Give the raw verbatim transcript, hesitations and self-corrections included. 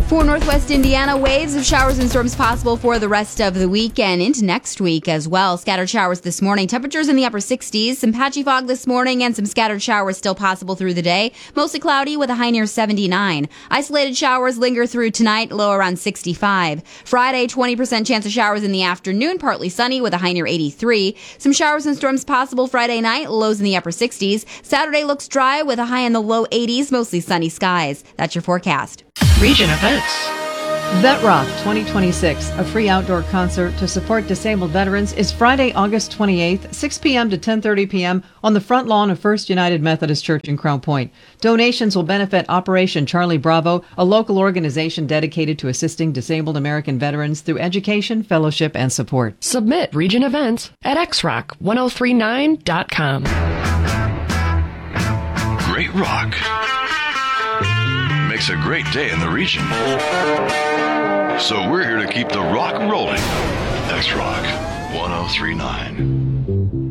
For Northwest Indiana, waves of showers and storms possible for the rest of the week and into next week as well. Scattered showers this morning. Temperatures in the upper sixties. Some patchy fog this morning and some scattered showers still possible through the day. Mostly cloudy with a high near seventy-nine. Isolated showers linger through tonight, low around sixty-five. Friday, twenty percent chance of showers in the afternoon, partly sunny with a high near eighty-three. Some showers and storms possible Friday night, lows in the upper sixties. Saturday looks dry with a high in the low eighties, mostly sunny skies. That's your forecast. Region events. Vet Rock twenty twenty-six, a free outdoor concert to support disabled veterans, is Friday, August twenty-eighth, six p.m. to ten thirty p.m. on the front lawn of First United Methodist Church in Crown Point. Donations will benefit Operation Charlie Bravo, a local organization dedicated to assisting disabled American veterans through education, fellowship, and support. Submit region events at x rock ten thirty-nine dot com. Great rock makes a great day in the region. So we're here to keep the rock rolling. X-Rock ten thirty-nine.